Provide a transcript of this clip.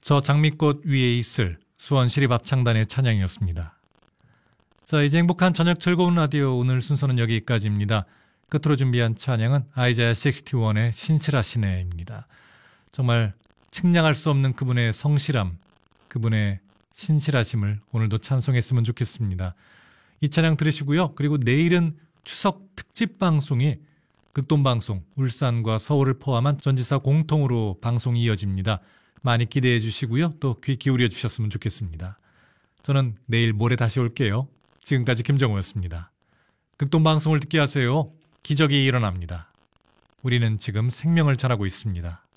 저 장미꽃 위에 있을 수원시립합창단의 찬양이었습니다. 자, 이제 행복한 저녁 즐거운 라디오 오늘 순서는 여기까지입니다. 끝으로 준비한 찬양은 아이자야 61의 신실하시네입니다. 정말 측량할 수 없는 그분의 성실함, 그분의 신실하심을 오늘도 찬송했으면 좋겠습니다. 이 찬양 들으시고요. 그리고 내일은 추석 특집 방송이 극동방송 울산과 서울을 포함한 전지사 공통으로 방송이 이어집니다. 많이 기대해 주시고요. 또 귀 기울여 주셨으면 좋겠습니다. 저는 내일 모레 다시 올게요. 지금까지 김정우였습니다. 극동방송을 듣게 하세요. 기적이 일어납니다. 우리는 지금 생명을 전하고 있습니다.